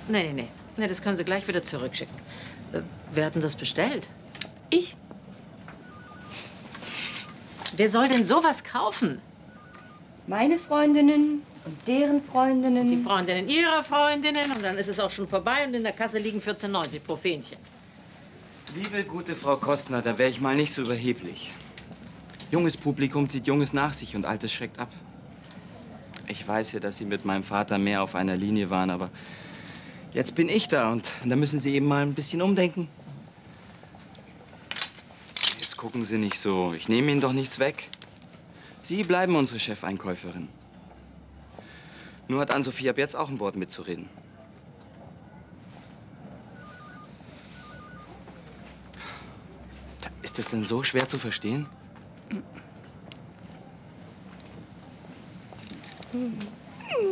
Nee, das können Sie gleich wieder zurückschicken. Wer hat denn das bestellt? Ich? Wer soll denn sowas kaufen? Meine Freundinnen und deren Freundinnen. Die Freundinnen ihrer Freundinnen. Und dann ist es auch schon vorbei und in der Kasse liegen 14,90 pro Fähnchen. Liebe gute Frau Kostner, da wäre ich mal nicht so überheblich. Junges Publikum zieht Junges nach sich und Altes schreckt ab. Ich weiß ja, dass Sie mit meinem Vater mehr auf einer Linie waren, aber jetzt bin ich da und da müssen Sie eben mal ein bisschen umdenken. Jetzt gucken Sie nicht so. Ich nehme Ihnen doch nichts weg. Sie bleiben unsere Chefeinkäuferin. Nur hat Ann-Sophie ab jetzt auch ein Wort mitzureden. Ist das denn so schwer zu verstehen? Mhm.